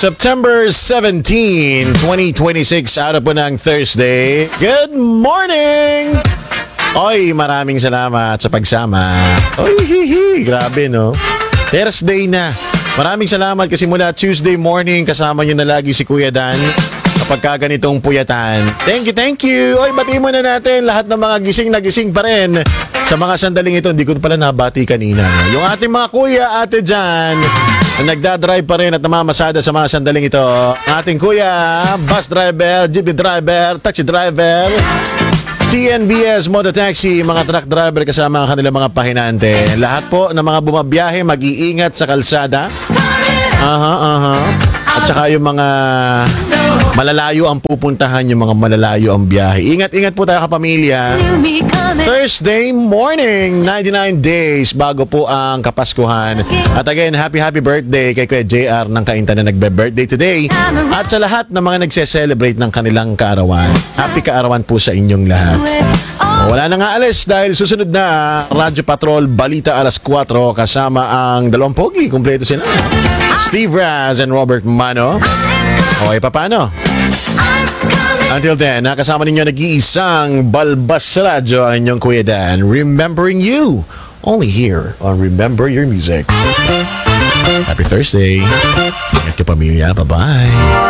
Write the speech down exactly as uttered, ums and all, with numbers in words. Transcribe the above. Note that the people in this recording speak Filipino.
September seventeenth, twenty twenty-six, araw po ng Thursday. Good morning! Oy, maraming salamat sa pagsama. Oy, hihi, grabe no? Thursday na. Maraming salamat kasi mula Tuesday morning kasama nyo na lagi si Kuya Dan kapag ka ganitong puyatan. Thank you, thank you. Oy, batiin muna natin lahat ng mga gising na gising pa rin sa mga sandaling ito. Hindi ko pala nabati kanina. Yung ating mga kuya, ate dyan, na nagdadrive pa rin at namamasada sa mga sandaling ito. Ang ating kuya, bus driver, jeepney driver, taxi driver, T N B S, motor taxi, mga truck driver kasama ang kanilang mga pahinante. Lahat po ng mga bumabiyahe, mag-iingat sa kalsada. Aha, aha. At saka yung mga malalayo ang pupuntahan, yung mga malalayo ang biyahe. Ingat-ingat po tayo kapamilya. Thursday morning, ninety-nine days bago po ang Kapaskuhan. At again, happy happy birthday kay Kuya J R ng Kainta na nagbe-birthday today. At sa lahat ng mga nagse-celebrate ng kanilang kaarawan. Happy kaarawan po sa inyong lahat. Wala na nga alis dahil susunod na Radyo Patrol Balita alas kwatro kasama ang dalawang pogi. Kumpleto sila. Steve Raz and Robert Mano. Okay, paano? Until then, nakasama ninyo nag-iisang balbas sa radyo ang inyong Kuya Dan. Remembering you. Only here on Remember Your Music. Happy Thursday. Ingat ka pamilya. Bye-bye.